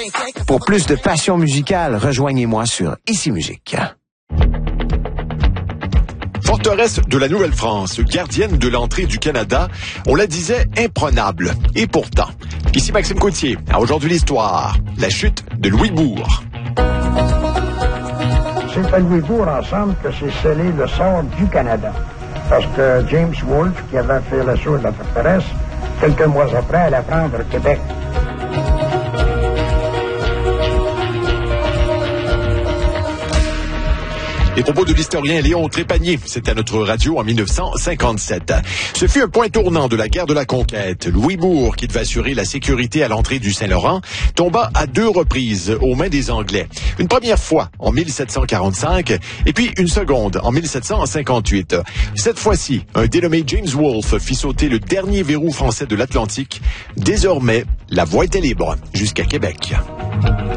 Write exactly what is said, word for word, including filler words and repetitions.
Pour plus de passion musicale, rejoignez-moi sur Ici Musique. Forteresse de la Nouvelle-France, gardienne de l'entrée du Canada, on la disait imprenable. Et pourtant, ici Maxime Coutier, à Aujourd'hui l'Histoire, la chute de Louisbourg. C'est à Louisbourg ensemble que s'est scellé le sort du Canada. Parce que James Wolfe, qui avait fait l'assaut de la forteresse, quelques mois après, allait prendre Québec. Les propos de l'historien Léon Trépanier, c'était à notre radio en dix-neuf cent cinquante-sept. Ce fut un point tournant de la guerre de la conquête. Louisbourg, qui devait assurer la sécurité à l'entrée du Saint-Laurent, tomba à deux reprises aux mains des Anglais. Une première fois en mille sept cent quarante-cinq et puis une seconde en mille sept cent cinquante-huit. Cette fois-ci, un dénommé James Wolfe fit sauter le dernier verrou français de l'Atlantique. Désormais, la voie était libre jusqu'à Québec.